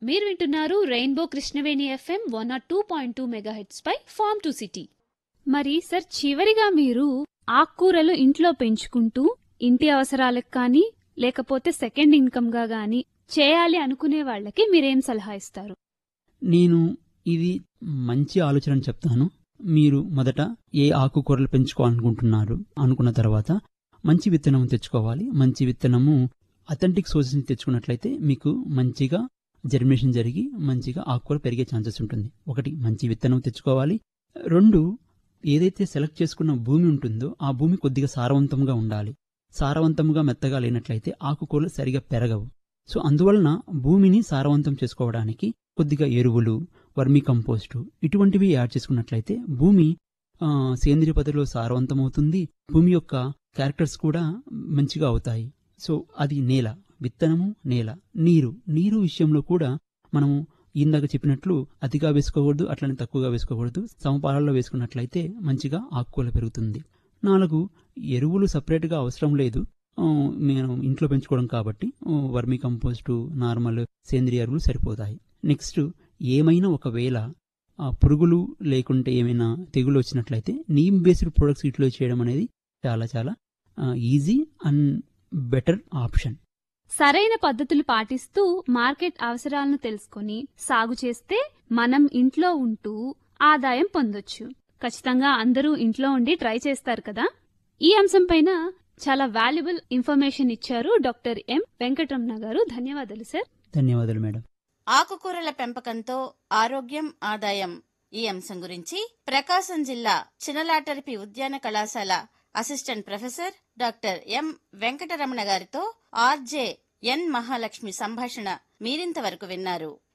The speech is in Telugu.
మీరు వింటున్నారు rainbow Krishnaveni FM 102.2 megahertz pi form to city. మరి సార్, చివరిగా మీరు ఆకుకూరలు ఇంట్లో పెంచుకుంటూ ఇంటి అవసరాలకు కానీ లేకపోతే సెకండ్ ఇన్కమ్ గా గానీ చేయాలి అనుకునే వాళ్ళకి మీరేం సలహా ఇస్తారు? నేను ఇది మంచి ఆలోచన చెప్తాను. మీరు మొదట ఏ ఆకుకూరలు పెంచుకోవాలనుకుంటున్నారు అనుకున్న తర్వాత మంచి విత్తనం తెచ్చుకోవాలి. మంచి విత్తనము అథెంటిక్ సోర్సెస్ నుంచి తెచ్చుకున్నట్లయితే మీకు మంచిగా జర్మినేషన్ జరిగి మంచిగా ఆకుకూర పెరిగే ఛాన్సెస్ ఉంటుంది. ఒకటి, మంచి విత్తనం తెచ్చుకోవాలి. రెండు, ఏదైతే సెలెక్ట్ చేసుకున్న భూమి ఉంటుందో ఆ భూమి కొద్దిగా సారవంతంగా ఉండాలి. సారవంతంగా మెత్తగా లేనట్లయితే ఆకుకూరలు సరిగా పెరగవు. సో అందువలన భూమిని సారవంతం చేసుకోవడానికి కొద్దిగా ఎరువులు, వర్మీ కంపోస్టు ఇటువంటివి యాడ్ చేసుకున్నట్లయితే భూమి సేంద్రియ పద్ధతిలో సారవంతం అవుతుంది. భూమి యొక్క క్యారెక్టర్స్ కూడా మంచిగా అవుతాయి. సో అది నేల, విత్తనము, నేల, నీరు విషయంలో కూడా మనము ఇందాక చెప్పినట్లు అతిగా వేసుకోకూడదు, అట్లనే తక్కువగా వేసుకోకూడదు. సమపాలలో వేసుకున్నట్లయితే మంచిగా ఆకుకూర పెరుగుతుంది. 4, ఎరువులు సపరేట్గా అవసరం లేదు. మేము ఇంట్లో పెంచుకోవడం కాబట్టి వర్మీ కంపోస్టు, నార్మల్ సేంద్రియ ఎరువులు సరిపోతాయి. నెక్స్ట్, ఏమైనా ఒకవేళ పురుగులు లేకుంటే ఏమైనా తెగులు వచ్చినట్లయితే నీమ్ బేస్డ్ ప్రొడక్ట్స్ యూటిలైజ్ చేయడం అనేది చాలా చాలా ఈజీ అండ్ బెటర్ ఆప్షన్. సరైన పద్ధతులు పాటిస్తూ మార్కెట్ అవసరాలను తెలుసుకొని సాగు చేస్తే మనం ఇంట్లో ఉంటూ ఆదాయం పొందొచ్చు. ఖచ్చితంగా అందరూ ఇంట్లో ఉండి ట్రై చేస్తారు కదా. ఈ అంశం పైన చాలా వాల్యుబుల్ ఇన్ఫర్మేషన్ ఇచ్చారు డాక్టర్ ఎం వెంకటరమణ గారు. ధన్యవాదాలు సార్. ధన్యవాదాలు మేడం. ఆకుకూరల పెంపకంతో ఆరోగ్యం, ఆదాయం ఈ అంశం గురించి ప్రకాశం జిల్లా చినలాటరిపి ఉద్యాన కళాశాల assistant professor doctor M Venkataramana గారితో ఆర్జే ఎన్ మహాలక్ష్మి సంభాషణ మీరింతవరకు విన్నారు.